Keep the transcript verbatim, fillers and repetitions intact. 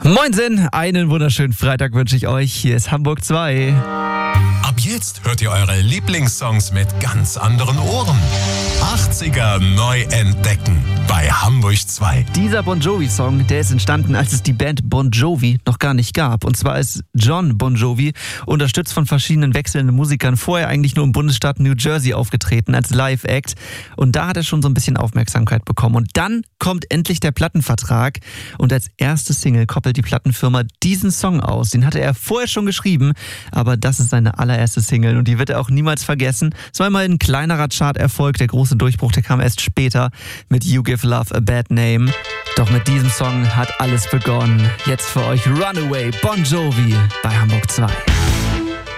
Moinsen, einen wunderschönen Freitag wünsche ich euch. Hier ist Hamburg zwei. Ab jetzt hört ihr eure Lieblingssongs mit ganz anderen Ohren. achtziger neu entdecken bei Hamburg zwei. Dieser Bon Jovi-Song, der ist entstanden, als es die Band Bon Jovi noch gar nicht gab. Und zwar ist John Bon Jovi, unterstützt von verschiedenen wechselnden Musikern, vorher eigentlich nur im Bundesstaat New Jersey aufgetreten als Live-Act. Und da hat er schon so ein bisschen Aufmerksamkeit bekommen. Und dann kommt endlich der Plattenvertrag. Und als erste Single koppelt die Plattenfirma diesen Song aus. Den hatte er vorher schon geschrieben, aber das ist seine allererste Single. Und die wird er auch niemals vergessen. Es war immer ein kleinerer Chart-Erfolg. Der große Durchbruch, der kam erst später mit You Give Love a Bad Name. Doch mit diesem Song hat alles begonnen. Jetzt für euch Runaway, Bon Jovi bei Hamburg zwei.